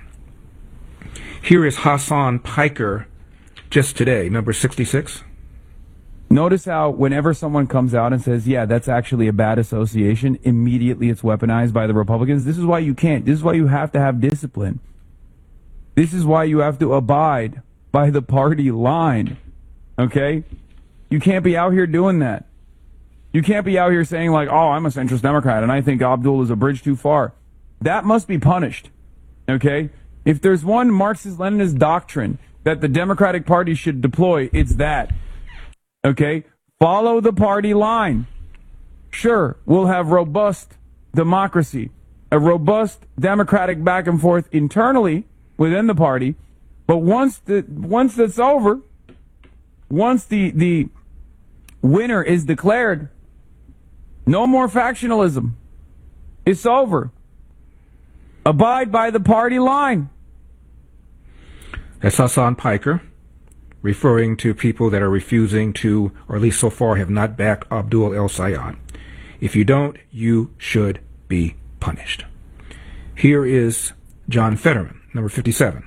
Here is Hassan Piker just today, number 66. Notice how whenever someone comes out and says, yeah, that's actually a bad association, immediately it's weaponized by the Republicans. This is why you can't. This is why you have to have discipline. This is why you have to abide by the party line, okay? You can't be out here doing that. You can't be out here saying like, oh, I'm a centrist Democrat and I think Abdul is a bridge too far. That must be punished, okay? If there's one Marxist-Leninist doctrine that the Democratic Party should deploy, it's that, okay? Follow the party line. Sure, we'll have robust democracy, a robust democratic back and forth internally within the party. But once that's over, once the winner is declared, no more factionalism. It's over. Abide by the party line. That's Hassan Piker, referring to people that are refusing to, or at least so far have not backed Abdul El-Sayed. If you don't, you should be punished. Here is John Fetterman, number 57.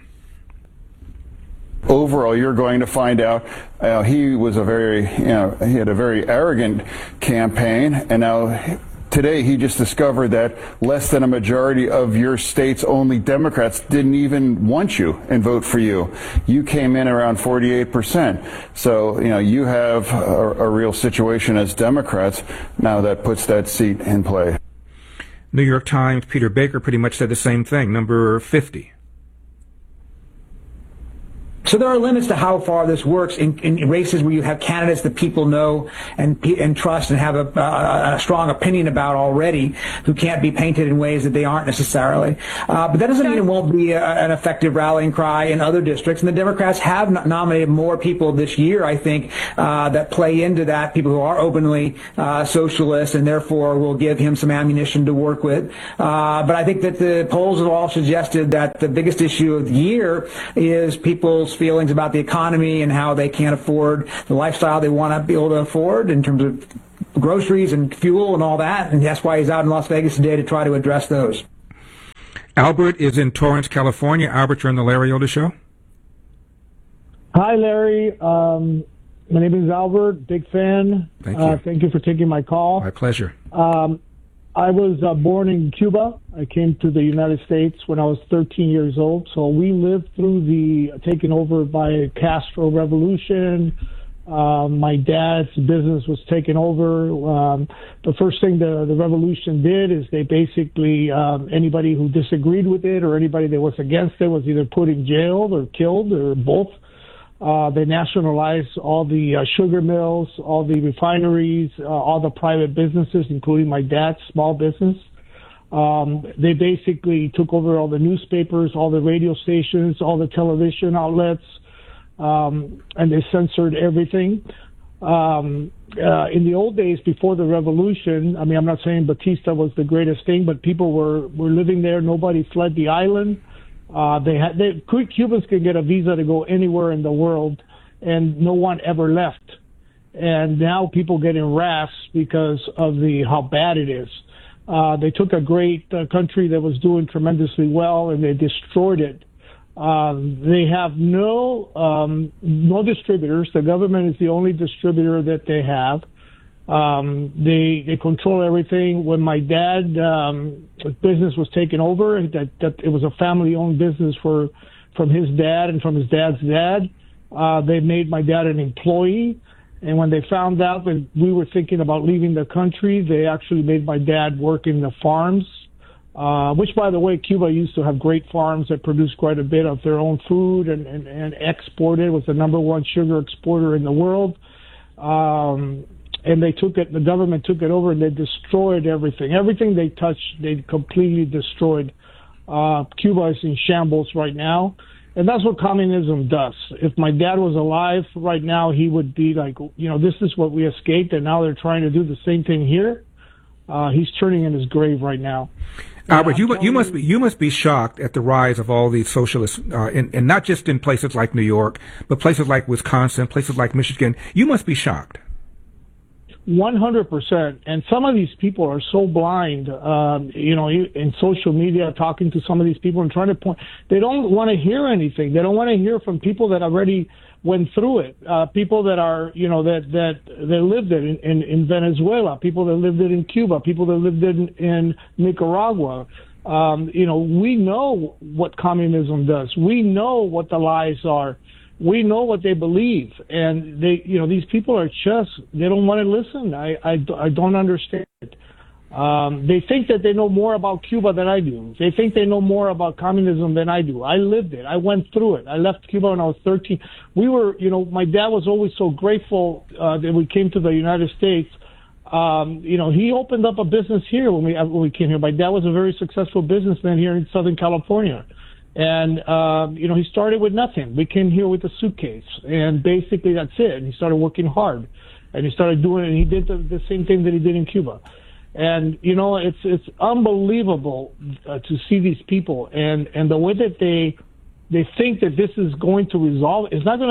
Overall, you're going to find out he was he had a very arrogant campaign, and now today he just discovered that less than a majority of your state's only Democrats didn't even want you and vote for you. You came in around 48%. So, you have a real situation as Democrats now that puts that seat in play. New York Times, Peter Baker pretty much said the same thing, number 50. So there are limits to how far this works in races where you have candidates that people know and trust and have a strong opinion about already, who can't be painted in ways that they aren't necessarily. But that doesn't mean it won't be an effective rallying cry in other districts. And the Democrats have nominated more people this year, I think, that play into that, people who are openly socialist, and therefore will give him some ammunition to work with. But I think that the polls have all suggested that the biggest issue of the year is people's feelings about the economy and how they can't afford the lifestyle they want to be able to afford in terms of groceries and fuel and all that. And that's why he's out in Las Vegas today to try to address those. Albert is in Torrance, California. Albert, you're on the Larry Elder Show. Hi, Larry. My name is Albert. Big fan. Thank you. Thank you for taking my call. My pleasure. I was born in Cuba. I came to the United States when I was 13 years old. So we lived through the taken over by Castro revolution. My dad's business was taken over. The first thing the revolution did is they basically, anybody who disagreed with it or anybody that was against it was either put in jail or killed or both. They nationalized all the sugar mills, all the refineries, all the private businesses, including my dad's small business. They basically took over all the newspapers, all the radio stations, all the television outlets, and they censored everything. In the old days, before the revolution, I mean, I'm not saying Batista was the greatest thing, but people were living there. Nobody fled the island. Cubans could get a visa to go anywhere in the world, and no one ever left. And now people get harassed because of how bad it is. They took a great country that was doing tremendously well, and they destroyed it. They have no distributors. The government is the only distributor that they have. They control everything. When my dad business was taken over, that it was a family-owned business from his dad and from his dad's dad. They made my dad an employee, and when they found out that we were thinking about leaving the country, they actually made my dad work in the farms. Which, by the way, Cuba used to have great farms that produced quite a bit of their own food and exported. It was the #1 sugar exporter in the world. And they took it, the government took it over, and they destroyed everything. Everything they touched, they completely destroyed. Cuba is in shambles right now. And that's what communism does. If my dad was alive right now, he would be like, this is what we escaped, and now they're trying to do the same thing here. He's turning in his grave right now. Albert, you must be shocked at the rise of all these socialists, and not just in places like New York, but places like Wisconsin, places like Michigan. You must be shocked. 100%. And some of these people are so blind, in social media, talking to some of these people and trying to point. They don't want to hear anything. They don't want to hear from people that already went through it. People that are, that lived it in Venezuela, people that lived it in Cuba, people that lived it in Nicaragua. We know what communism does. We know what the lies are. We know what they believe, and these people are they don't want to listen. I don't understand it. They think that they know more about Cuba than I do. They think they know more about communism than I do. I lived it. I went through it. I left Cuba when I was 13. My dad was always so grateful that we came to the United States. He opened up a business here when we came here. My dad was a very successful businessman here in Southern California. And, he started with nothing. We came here with a suitcase, and basically that's it. And he started working hard, and he started doing it, and he did the same thing that he did in Cuba. And, it's unbelievable to see these people and the way that they think that this is going to resolve.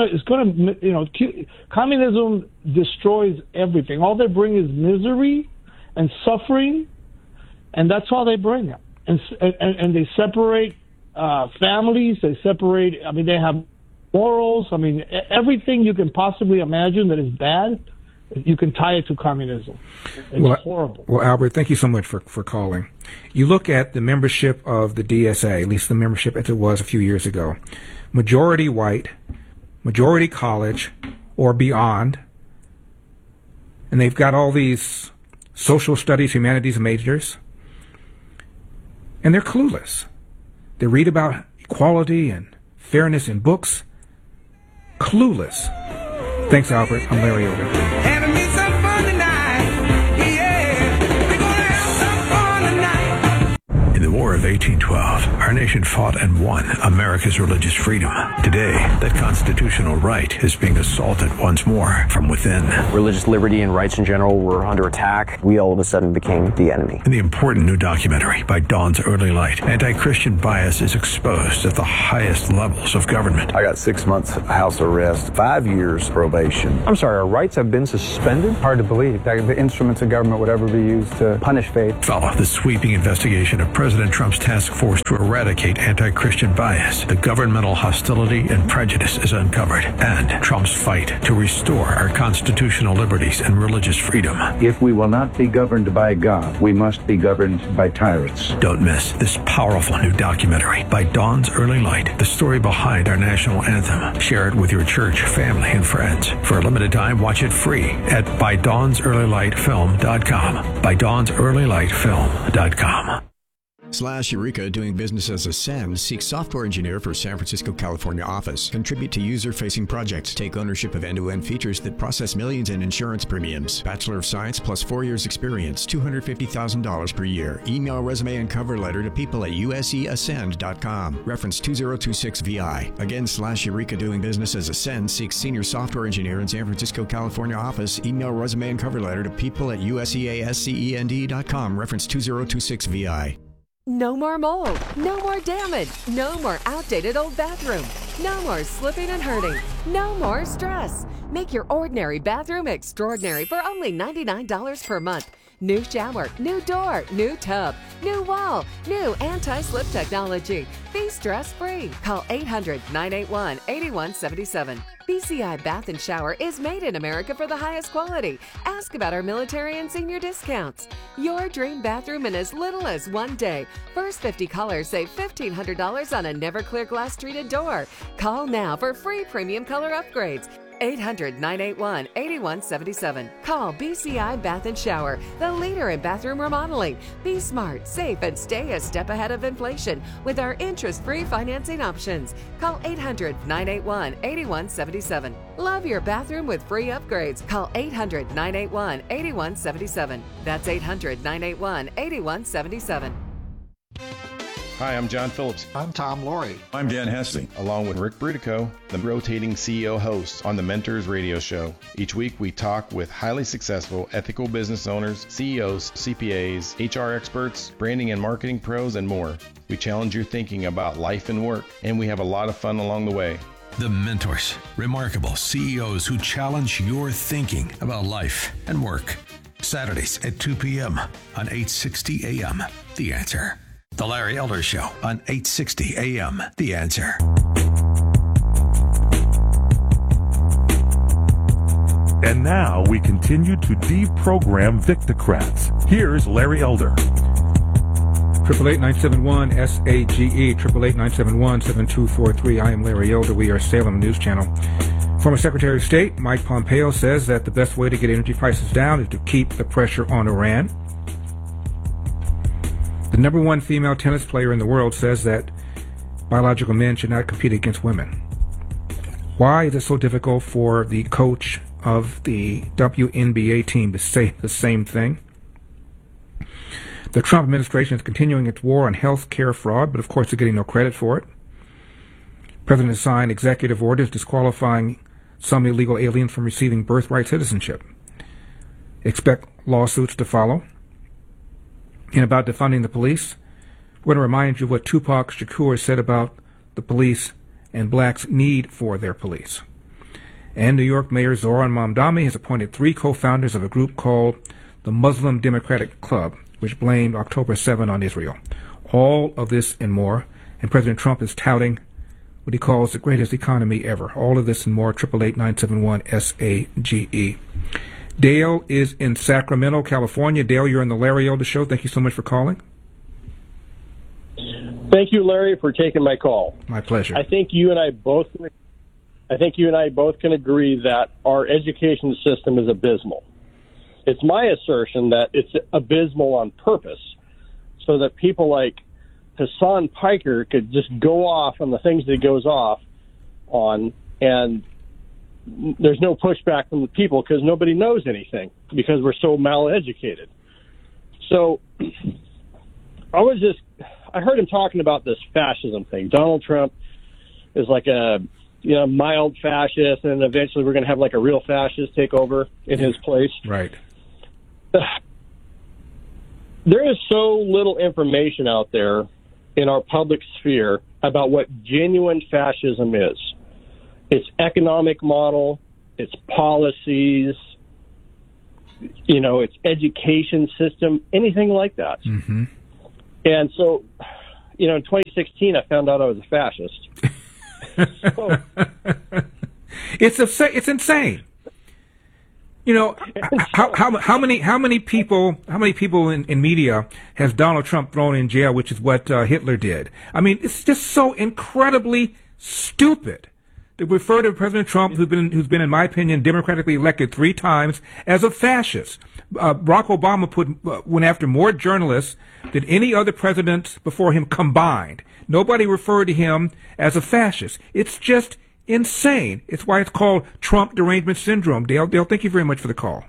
Communism destroys everything. All they bring is misery and suffering, and that's all they bring. And they separate families, they have morals. Everything you can possibly imagine that is bad, You can tie it to communism. It's horrible. Well, Albert, thank you so much for calling. You look at the membership of the DSA, at least the membership as it was a few years ago, majority white, majority college or beyond, and they've got all these social studies, humanities majors, and they're clueless. They read about equality and fairness in books. Clueless. Thanks, Albert. I'm Larry Elder. In the War of 1812, our nation fought and won America's religious freedom. Today, that constitutional right is being assaulted once more from within. Religious liberty and rights in general were under attack. We all of a sudden became the enemy. In the important new documentary, By Dawn's Early Light, anti-Christian bias is exposed at the highest levels of government. I got 6 months house arrest, 5 years probation. I'm sorry, our rights have been suspended? Hard to believe that the instruments of government would ever be used to punish faith. Follow the sweeping investigation of President Trump's task force to eradicate anti-Christian bias. The governmental hostility and prejudice is uncovered, and Trump's fight to restore our constitutional liberties and religious freedom. If we will not be governed by God, we must be governed by tyrants. Don't miss this powerful new documentary, By Dawn's Early Light, the story behind our national anthem. Share it with your church, family, and friends. For a limited time, watch it free at ByDawnsEarlyLightFilm.com. ByDawnsEarlyLightFilm.com. /Eureka, doing business as Ascend, seeks software engineer for San Francisco, California office. Contribute to user-facing projects. Take ownership of end-to-end features that process millions in insurance premiums. Bachelor of Science plus 4 years experience, $250,000 per year. Email resume and cover letter to people@useascend.com. Reference 2026VI. Again, /Eureka, doing business as Ascend, seeks senior software engineer in San Francisco, California office. Email resume and cover letter to people@useascend.com. Reference 2026VI. No more mold, no more damage, no more outdated old bathroom, no more slipping and hurting, no more stress. Make your ordinary bathroom extraordinary for only $99 per month. New shower, new door, new tub, new wall, new anti-slip technology. Be stress-free. Call 800-981-8177. BCI Bath & Shower is made in America for the highest quality. Ask about our military and senior discounts. Your dream bathroom in as little as 1 day. First 50 callers save $1,500 on a never-clear glass treated door. Call now for free premium color upgrades. 800-981-8177. Call BCI Bath & Shower, the leader in bathroom remodeling. Be smart, safe, and stay a step ahead of inflation with our interest-free financing options. Call 800-981-8177. Love your bathroom with free upgrades. Call 800-981-8177. That's 800-981-8177. Hi, I'm John Phillips. I'm Tom Laurie. I'm Dan Hesse, along with Rick Brutico, the rotating CEO hosts on the Mentors Radio Show. Each week, we talk with highly successful ethical business owners, CEOs, CPAs, HR experts, branding and marketing pros, and more. We challenge your thinking about life and work, and we have a lot of fun along the way. The Mentors, remarkable CEOs who challenge your thinking about life and work. Saturdays at 2 p.m. on 860 a.m. The Answer. The Larry Elder Show on 860 a.m. The Answer. And now we continue to deprogram Victocrats. Here's Larry Elder. 888-971-SAGE, 888-971-7243. I am Larry Elder. We are Salem News Channel. Former Secretary of State Mike Pompeo says that the best way to get energy prices down is to keep the pressure on Iran. The number one female tennis player in the world says that biological men should not compete against women. Why is it so difficult for the coach of the WNBA team to say the same thing? The Trump administration is continuing its war on health care fraud, but of course they're getting no credit for it. The President has signed executive orders disqualifying some illegal aliens from receiving birthright citizenship. Expect lawsuits to follow. And about defunding the police, we're going to remind you what Tupac Shakur said about the police and blacks' need for their police. And New York Mayor Zohran Mamdani has appointed 3 co-founders of a group called the Muslim Democratic Club, which blamed October 7 on Israel. All of this and more, and President Trump is touting what he calls the greatest economy ever. All of this and more, 888-971-SAGE. Dale is in Sacramento, California. Dale, you're on the Larry Elder Show. Thank you so much for calling. Thank you, Larry, for taking my call. My pleasure. I think you and I both can agree that our education system is abysmal. It's my assertion that it's abysmal on purpose, so that people like Hassan Piker could just go off on the things that he goes off on, and there's no pushback from the people because nobody knows anything because we're so maleducated. So I heard him talking about this fascism thing. Donald Trump is like a mild fascist, and eventually we're going to have like a real fascist take over in his place. Right. There is so little information out there in our public sphere about what genuine fascism is. Its economic model, its policies, its education system, anything like that. Mm-hmm. And so, in 2016, I found out I was a fascist. It's insane. How many people in media has Donald Trump thrown in jail, which is what Hitler did? I mean, it's just so incredibly stupid to refer to President Trump, who's been, in my opinion, democratically elected 3 times, as a fascist. Barack Obama went after more journalists than any other president before him combined. Nobody referred to him as a fascist. It's just insane. It's why it's called Trump derangement syndrome. Dale, thank you very much for the call.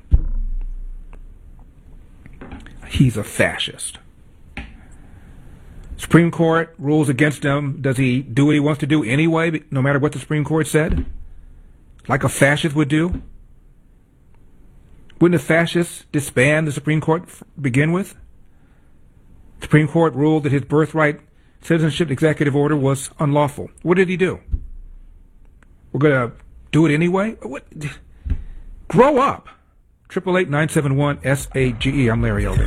He's a fascist. Supreme Court rules against him. Does he do what he wants to do anyway, no matter what the Supreme Court said? Like a fascist would do? Wouldn't a fascist disband the Supreme Court to begin with? The Supreme Court ruled that his birthright citizenship executive order was unlawful. What did he do? We're going to do it anyway? What? Grow up. 888-971-SAGE. I'm Larry Elder.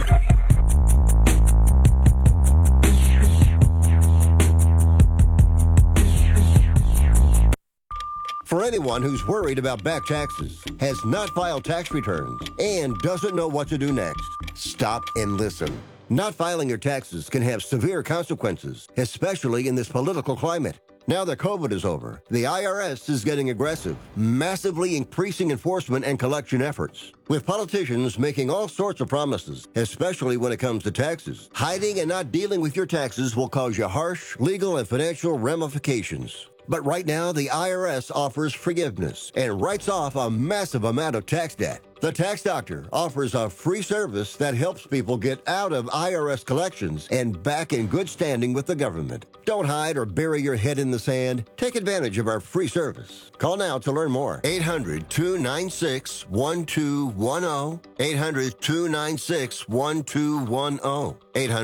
For anyone who's worried about back taxes, has not filed tax returns, and doesn't know what to do next, stop and listen. Not filing your taxes can have severe consequences, especially in this political climate. Now that COVID is over, the IRS is getting aggressive, massively increasing enforcement and collection efforts. With politicians making all sorts of promises, especially when it comes to taxes, hiding and not dealing with your taxes will cause you harsh legal and financial ramifications. But right now, the IRS offers forgiveness and writes off a massive amount of tax debt. The Tax Doctor offers a free service that helps people get out of IRS collections and back in good standing with the government. Don't hide or bury your head in the sand. Take advantage of our free service. Call now to learn more. 800-296-1210. 800-296-1210.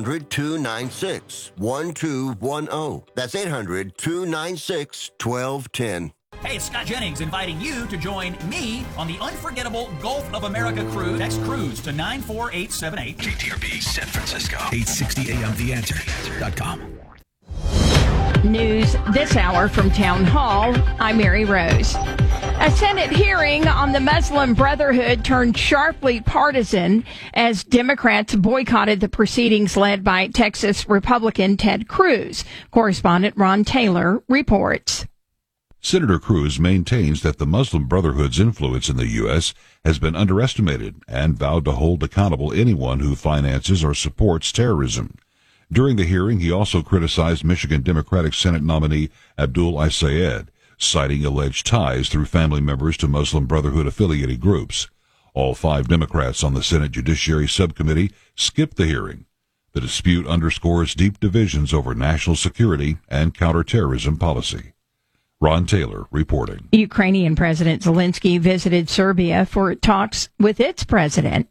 800-296-1210. That's 800-296-1210. Hey, it's Scott Jennings inviting you to join me on the unforgettable Gulf of America cruise. Text cruise to 94878. KTRB San Francisco. 860 AM TheAnswer.com. News this hour from Town Hall. I'm Mary Rose. A Senate hearing on the Muslim Brotherhood turned sharply partisan as Democrats boycotted the proceedings led by Texas Republican Ted Cruz. Correspondent Ron Taylor reports. Senator Cruz maintains that the Muslim Brotherhood's influence in the U.S. has been underestimated and vowed to hold accountable anyone who finances or supports terrorism. During the hearing, he also criticized Michigan Democratic Senate nominee Abdul Al-Sayed, citing alleged ties through family members to Muslim Brotherhood-affiliated groups. All 5 Democrats on the Senate Judiciary Subcommittee skipped the hearing. The dispute underscores deep divisions over national security and counterterrorism policy. Ron Taylor reporting. Ukrainian President Zelensky visited Serbia for talks with its president.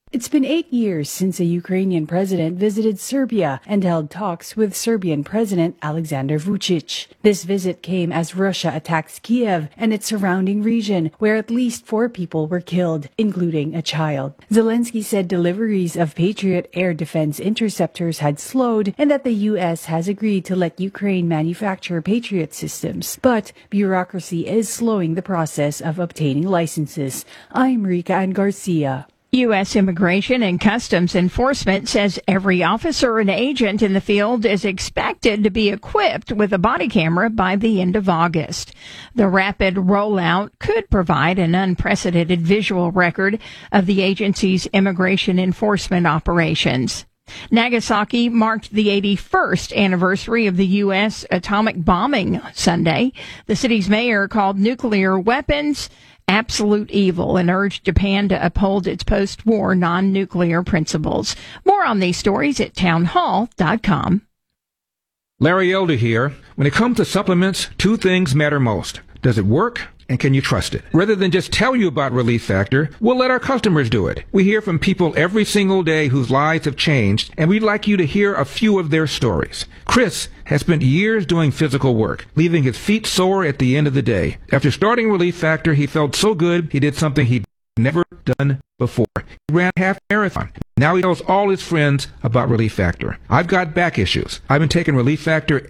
It's been 8 years since a Ukrainian president visited Serbia and held talks with Serbian President Alexander Vučić. This visit came as Russia attacks Kiev and its surrounding region, where at least 4 people were killed, including a child. Zelensky said deliveries of Patriot air defense interceptors had slowed and that the U.S. has agreed to let Ukraine manufacture Patriot systems. But bureaucracy is slowing the process of obtaining licenses. I'm Rika Ann Garcia. U.S. Immigration and Customs Enforcement says every officer and agent in the field is expected to be equipped with a body camera by the end of August. The rapid rollout could provide an unprecedented visual record of the agency's immigration enforcement operations. Nagasaki marked the 81st anniversary of the U.S. atomic bombing Sunday. The city's mayor called nuclear weapons absolute evil and urged Japan to uphold its post-war non-nuclear principles. More on these stories at townhall.com. Larry Elder here. When it comes to supplements, 2 things matter most. Does it work? And can you trust it? Rather than just tell you about Relief Factor, we'll let our customers do it. We hear from people every single day whose lives have changed, and we'd like you to hear a few of their stories. Chris has spent years doing physical work, leaving his feet sore at the end of the day. After starting Relief Factor, he felt so good he did something he'd never done before. He ran a half marathon. Now he tells all his friends about Relief Factor. I've got back issues. I've been taking Relief Factor